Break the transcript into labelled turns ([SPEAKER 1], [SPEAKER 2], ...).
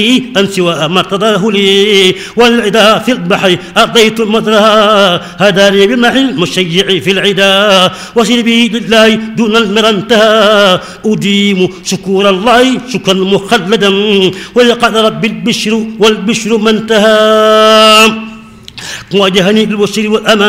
[SPEAKER 1] أن سوى ما ارتضاه لي والعدا في البحر أرضيت المدرها هداني بمح المشيع في العدا وشربي لله دون المرى انتهى أديم شكور الله شكرا مخلدا ولقد رب البشر والبشر ما انتهى واجهني بالبشر والأمان